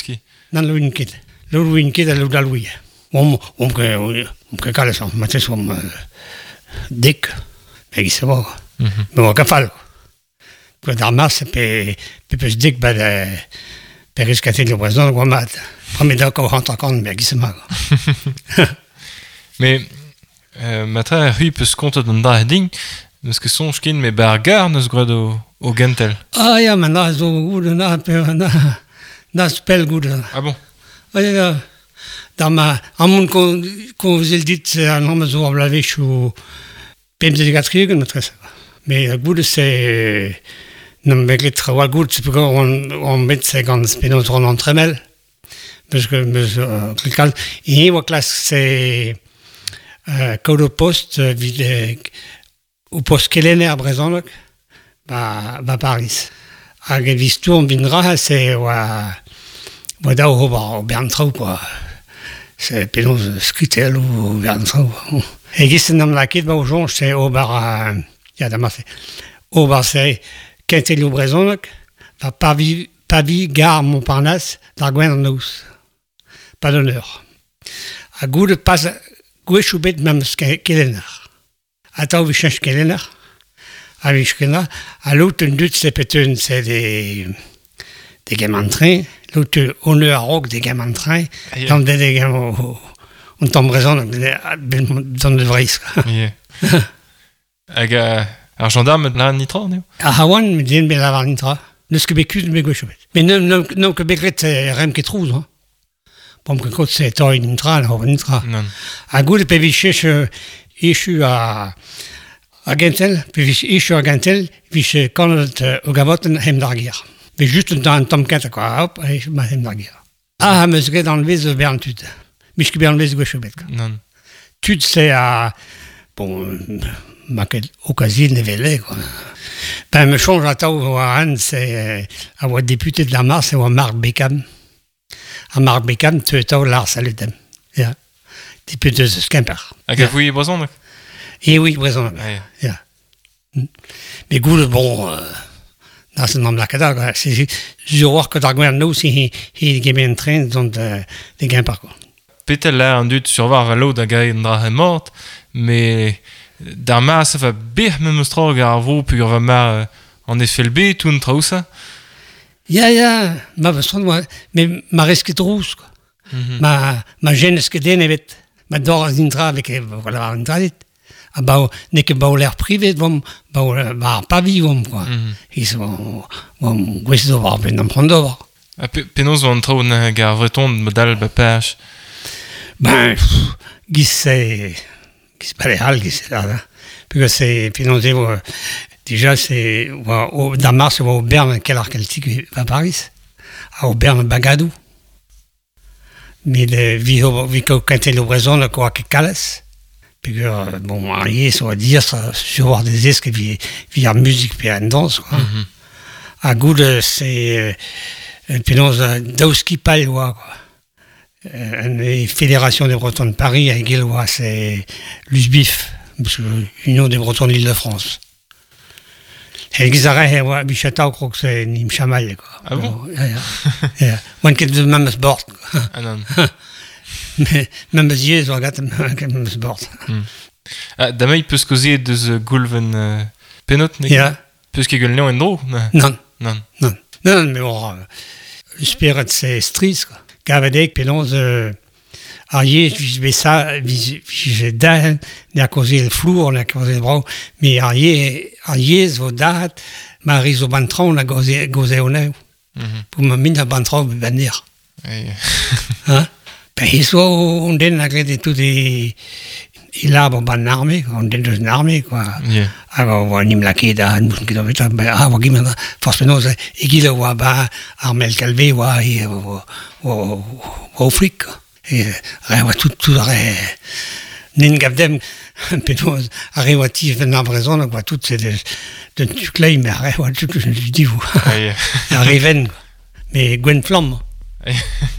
ski. Nan lo ket. Lo ket a lo dalwi. Om que kalas on mates om dik. Egi sabo. Me wa kafal. Ko dar mars pe peus dik ba pe rescater le président wa mat. Premier d'accord rentre quand me egi sama. Mais matra hui peus kontet an da ding. Neus ket sonj kin me bargar neus grad o gentel. Ah ja, men na zo goud na spel goud. Ah bon? Ah ja, dans ma en moun qu'on vous dit un homme zo blavé chou PM4 notre. Mais goud c'est non mais les travaux goud c'est pour on met c'est quand c'est notre entraînement parce que le et wa classe c'est code au poste vide au poste Kellener Brezonok va Paris. A gevistum vindra c'est wa da au Berntrau quoi. C'est pelos scritel ou Berntrau. Et qui nam la kit ba au jonge c'est au bar ya da c'est au bar c'est Quintelio Brezonok va Pavi gare Montparnasse d'Arguin-Nous. Pas d'honneur. A goût de pas gouechubet même Kellener. Attends, vous cherchez Kellener. Avec Kellener. À l'autre, c'est peut-être c'est des gamins de train. L'autre, honneur à rock des gamins de train. Dans des gamins, on tombe raison dans le vrai. Avec un gendarme de la nitra, non? À Hawan, mais j'ai une belle avoir nitra. Ne ce que bécus de mes gauchebet. Mais non, que bécret, c'est rien qui trouve, hein. Bon, que quand c'est toi, une nitra, alors une nitra. Non. À goût de pévicher, issu à Gentel, puis issu à Gentel, puis je connais au Gaboten Hemdargir. Mais juste dans un tome 4, quoi, hop, et je m'ai Hemdargir. Ah, mais c'est dans le vise de Berntud. Mais je suis bien le vise de Gauchebet. Non. Tud, c'est à. Bon, ma occasion de véler, quoi. Ben, me change à Tau, à Anne, c'est à votre député de la Mars, c'est à Marc Beckham. À Marc Beckham, tu es Tau, l'art, salut, yeah. Député de Skemper. Avec vous, Brezonok? Et oui, Brezonok. Yeah. Mais goût, bon, dans ce nom-là, je vois que d'Arguin-Nous, il y a un train, donc des gains par contre. Peut-être là, on doit survoir à l'eau d'un gars qui est mort, mais dans ma, ça va bien me montrer à vous, puis on va ma en effet le B, tout une trousse. Ja, ma bestand, mais ma risque de rousse, quoi. Ma gêne, ce que des nevet. Ma dor d'intra avec voilà un tradit. Ah bah n'est que bah l'air privé bah pas vivant quoi. Ils sont guiso va ben prendre. Penos on trouve une gare breton modèle bapage. Ben c'est pas légal c'est là. Parce que c'est penos déjà c'est au Damas ou au Berne quel archétype va Paris. À au Berne Bagadou. Mais vico Quintelio Brezonok quoi que Calais. Puis bon, arrivé, ça va dire, ça, sur voir des esques via musique puis une danse, quoi. À goût de c'est pénose d'Auski Palois, quoi. Une fédération des Bretons de Paris, à Guillois, c'est l'USBIF, l'Union des Bretons de l'Île-de-France. Et Gizarre, ouais, Bichata, je crois que c'est Nimchamal, quoi. Ah bon? Moi, qui est de même sport, quoi. Ah non. Mais même si je regarde même sport. Demain, il peut se causer de ce Gulven Penot, n'est-ce pas? Parce qu'il y a un endroit? Non, mais bon, j'espère que c'est triste, quoi. Gavadek, Penot, Arié, je vais ça, je donne, on a causé le flou, on a causé le bras, mais Arié, c'est votre date, Marie au Bantron, on a causé au nez. Pour me mettre à Bantron, venir. Hein? Ben, il soit, on donne la clé de tout des. Il a une armée, on donne une armée, quoi. Alors, on anime la quai d'un mouton qui doit être, ben, ah, on dit, forcément, et qu'il voit, ben, Armel Calvé, ouais, au flic, quoi. Et, rien, tout, Ningabdem, pénose, arrivatif, venant raison, quoi, tout, c'est de tuclay, mais rien, tout, je dis, vous. Arriven, mais Gwen Flamme.